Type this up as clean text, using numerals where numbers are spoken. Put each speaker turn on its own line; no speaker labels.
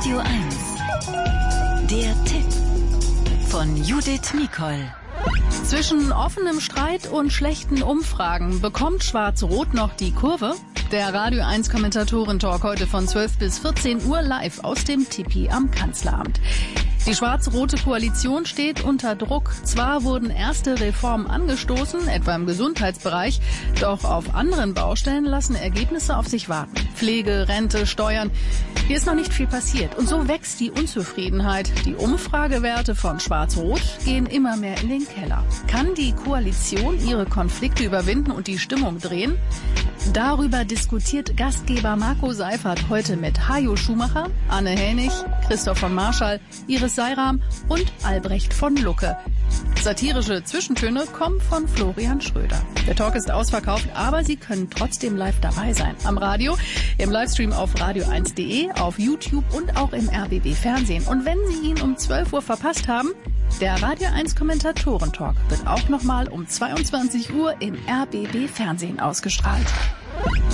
Radio 1. Der Tipp von Judith Mikol.
Zwischen offenem Streit und schlechten Umfragen bekommt Schwarz-Rot noch die Kurve? Der Radio 1 Kommentatoren-Talk heute von 12 bis 14 Uhr live aus dem Tipi am Kanzleramt. Die schwarz-rote Koalition steht unter Druck. Zwar wurden erste Reformen angestoßen, etwa im Gesundheitsbereich, doch auf anderen Baustellen lassen Ergebnisse auf sich warten. Pflege, Rente, Steuern. Hier ist noch nicht viel passiert. Und so wächst die Unzufriedenheit. Die Umfragewerte von Schwarz-Rot gehen immer mehr in den Keller. Kann die Koalition ihre Konflikte überwinden und die Stimmung drehen? Darüber diskutiert Gastgeber Marco Seifert heute mit Hajo Schumacher, Anne Hänig, Christoph von Marschall, Iris Seiram und Albrecht von Lucke. Satirische Zwischentöne kommen von Florian Schröder. Der Talk ist ausverkauft, aber Sie können trotzdem live dabei sein. Am Radio, im Livestream auf radio1.de, auf YouTube und auch im RBB Fernsehen. Und wenn Sie ihn um 12 Uhr verpasst haben, der Radio 1 Kommentatoren-Talk wird auch nochmal um 22 Uhr im RBB Fernsehen ausgestrahlt.